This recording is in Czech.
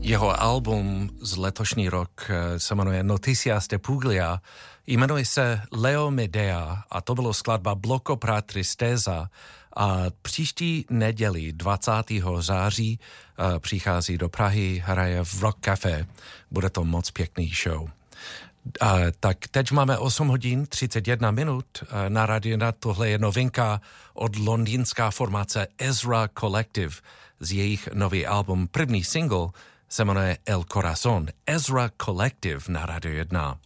Jeho album z letošní rok se jmenuje Noticias de Puglia, jmenuje se Leo Medea a to bylo skladba Blocco pra Tristeza a příští neděli 20. září přichází do Prahy, hraje v Rock Café. Bude to moc pěkný show. Tak teď máme 8 hodin 31 minut na rádiu. Tohle je novinka od londýnská formace Ezra Collective z jejich nový album. První single se jmenuje El Corazón. Ezra Collective na rádiu 1.